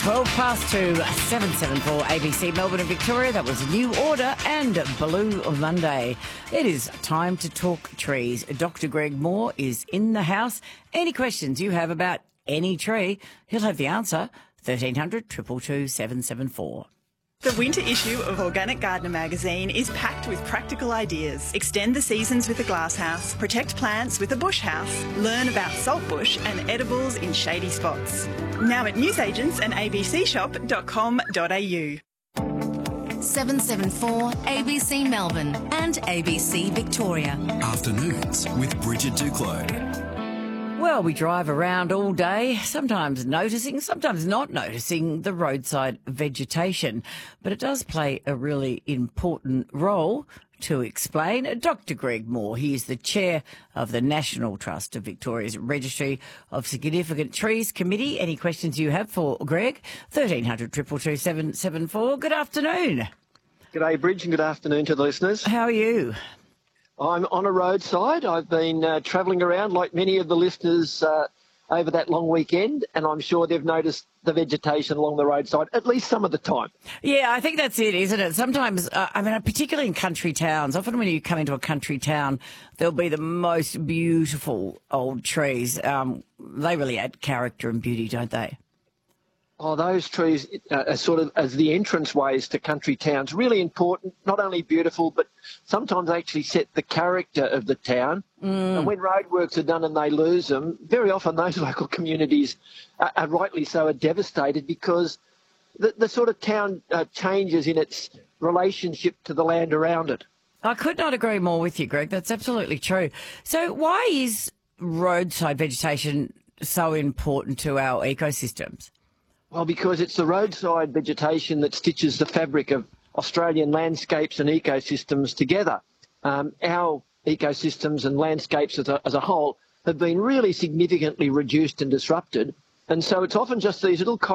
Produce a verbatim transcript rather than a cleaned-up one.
twelve past two, seven seven four A B C Melbourne and Victoria. That was New Order and Blue Monday. It is time to talk trees. Doctor Greg Moore is in the house. Any questions you have about any tree, he'll have the answer. thirteen hundred, two two two, seven seven four. The winter issue of Organic Gardener magazine is packed with practical ideas. Extend the seasons with a glasshouse, protect plants with a bush house, learn about saltbush and edibles in shady spots. Now at newsagents and a b c shop dot com dot a u. seven seven four A B C Melbourne and A B C Victoria. Afternoons with Bridget Duclos. Well, we drive around all day, sometimes noticing, sometimes not noticing the roadside vegetation. But it does play a really important role. To explain, Doctor Greg Moore. He is the chair of the National Trust of Victoria's Registry of Significant Trees Committee. Any questions you have for Greg? thirteen hundred, two two two, seven seven four. Good afternoon. G'day, Bridge, and good afternoon to the listeners. How are you? I'm on a roadside. I've been uh, travelling around like many of the listeners uh, over that long weekend, and I'm sure they've noticed the vegetation along the roadside at least some of the time. Yeah, I think that's it, isn't it? Sometimes, uh, I mean, particularly in country towns, often when you come into a country town, there'll be the most beautiful old trees. Um, they really add character and beauty, don't they? Oh, those trees uh, are sort of as the entranceways to country towns. Really important, not only beautiful, but sometimes they actually set the character of the town. Mm. And when roadworks are done and they lose them, very often those local communities are, are rightly so are devastated because the, the sort of town uh, changes in its relationship to the land around it. I could not agree more with you, Greg. That's absolutely true. So why is roadside vegetation so important to our ecosystems? Well, because it's the roadside vegetation that stitches the fabric of Australian landscapes and ecosystems together. Um, our ecosystems and landscapes as a, as a whole have been really significantly reduced and disrupted, and so it's often just these little